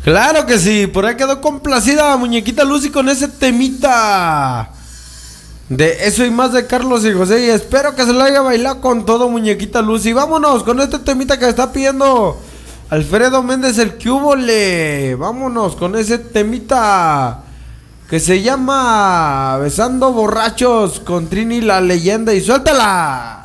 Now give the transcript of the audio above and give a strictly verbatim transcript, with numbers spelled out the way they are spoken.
Claro que sí, por ahí quedó complacida muñequita Lucy con ese temita de Eso y Más de Carlos y José. Y espero que se lo haya bailado con todo, muñequita Lucy. Vámonos con este temita que está pidiendo Alfredo Méndez, el que hubo le. Vámonos con ese temita que se llama Besando Borrachos con Trini la Leyenda. Y suéltala.